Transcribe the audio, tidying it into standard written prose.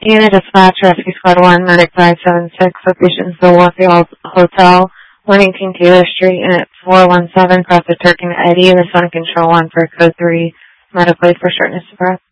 Unit Dispatch, Rescue Squad 1, Medic 576, location Still Warfield Hotel, 118 Taylor Street, Unit 417, cross the Turk and Eddy, responding Control 1 for Code 3, medical aid for shortness of breath.